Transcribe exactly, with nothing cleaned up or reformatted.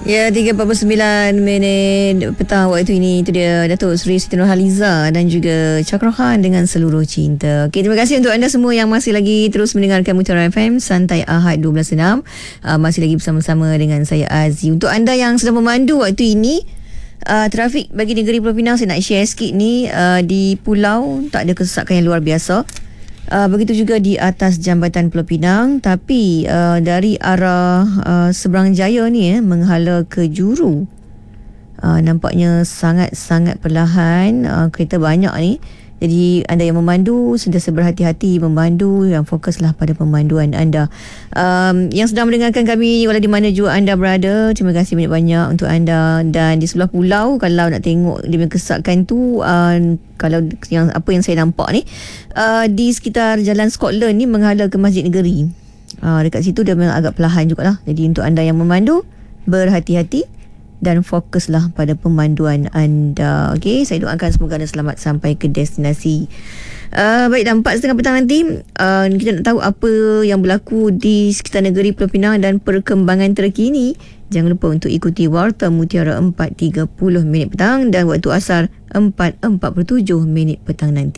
Ya, tiga empat puluh sembilan minit petang waktu ini. Itu dia Datuk Seri Siti Nurhaliza dan juga Cakrohan dengan Seluruh Cinta. Okey, terima kasih untuk anda semua yang masih lagi terus mendengarkan Mutiara F M Santai Ahad dua belas enam. Uh, masih lagi bersama-sama dengan saya Aziz. Untuk anda yang sedang memandu waktu ini, uh, trafik bagi negeri Pulau Pinang, saya nak share sikit ni. Uh, di pulau tak ada kesesakan yang luar biasa. Uh, begitu juga di atas Jambatan Pulau Pinang, tapi uh, dari arah uh, Seberang Jaya ni eh, menghala ke Juru, uh, nampaknya sangat-sangat perlahan. Uh, kereta banyak ni, jadi anda yang memandu sentiasa berhati-hati memandu, yang fokuslah pada pemanduan anda. Um, yang sedang mendengarkan kami walau di mana juga anda berada, terima kasih banyak-banyak untuk anda. Dan di sebelah pulau, kalau nak tengok dia punya kesakan tu, uh, kalau yang apa yang saya nampak ni, uh, di sekitar Jalan Scotland ni menghala ke Masjid Negeri. Uh, dekat situ dia memang agak perlahan jugalah. Jadi untuk anda yang memandu, berhati-hati dan fokuslah pada pemanduan anda. Okey, saya doakan semoga anda selamat sampai ke destinasi. Uh, baik, dan empat setengah petang nanti uh, kita nak tahu apa yang berlaku di sekitar negeri Pulau Pinang dan perkembangan terkini. Jangan lupa untuk ikuti Warta Mutiara empat tiga puluh minit petang dan waktu asar empat empat puluh tujuh minit petang nanti.